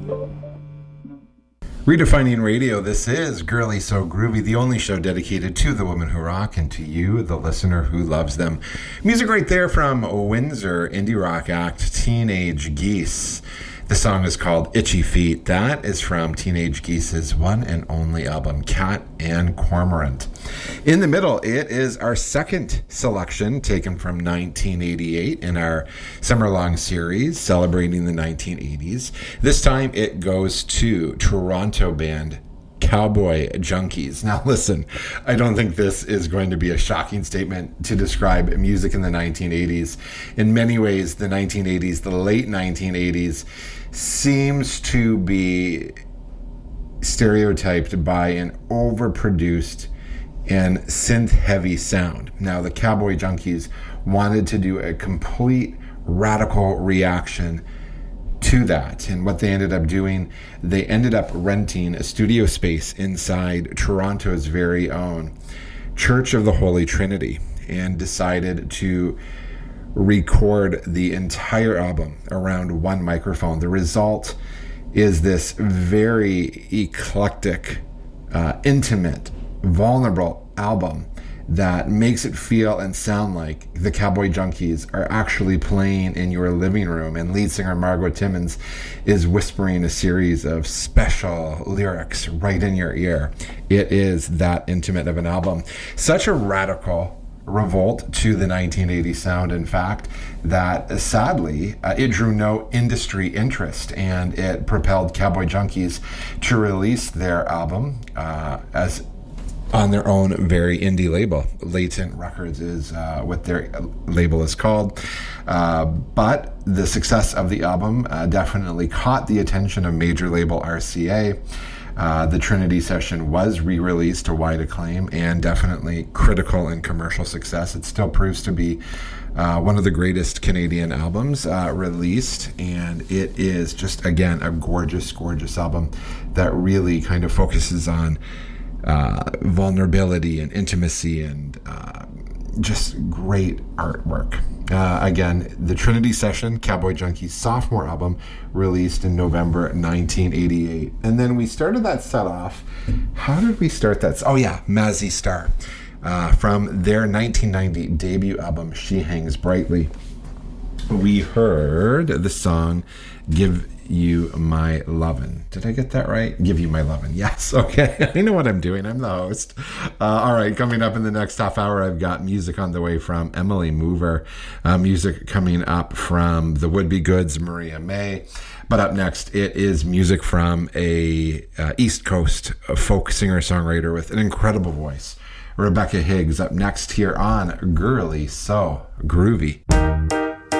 Redefining Radio, this is Girly So Groovy, the only show dedicated to the women who rock and to you, the listener who loves them. Music right there from Windsor indie rock act Teenage Geese. The song is called Itchy Feet. That is from Teenage Geese's one and only album, Cat and Cormorant. In the middle, it is our second selection taken from 1988 in our summer-long series celebrating the 1980s. This time it goes to Toronto band Cowboy Junkies. Now listen, I don't think this is going to be a shocking statement to describe music in the 1980s. In many ways, the 1980s, the late 1980s, seems to be stereotyped by an overproduced and synth-heavy sound. Now, the Cowboy Junkies wanted to do a complete radical reaction to that. And what they ended up doing, they ended up renting a studio space inside Toronto's very own Church of the Holy Trinity and decided to record the entire album around one microphone. The result is this very eclectic, intimate, vulnerable album that makes it feel and sound like the Cowboy Junkies are actually playing in your living room, and lead singer Margot Timmins is whispering a series of special lyrics right in your ear. It is that intimate of an album. Such a radical revolt to the 1980s sound, in fact, that sadly it drew no industry interest, and it propelled Cowboy Junkies to release their album as on their own very indie label. Latent Records is what their label is called. But the success of the album definitely caught the attention of major label RCA. The Trinity session was re-released to wide acclaim and definitely critical and commercial success. It still proves to be one of the greatest Canadian albums released, and it is just, again, a gorgeous, gorgeous album that really kind of focuses on vulnerability and intimacy and just great artwork. Again, the Trinity Session, Cowboy Junkies' sophomore album, released in November 1988. And then we started that set off. How did we start that? Oh yeah, Mazzy Star, from their 1990 debut album, She Hangs Brightly. We heard the song Give You My Lovin'. Did I get that right? Give You My Lovin'. Yes, okay. I know what I'm doing. I'm the host. All right, coming up in the next half hour, I've got music on the way from Emily Mover. Music coming up from The Would Be Goods, Maria May. But up next, it is music from a East Coast folk singer-songwriter with an incredible voice, Rebecca Higgs, up next here on Girly So Groovy.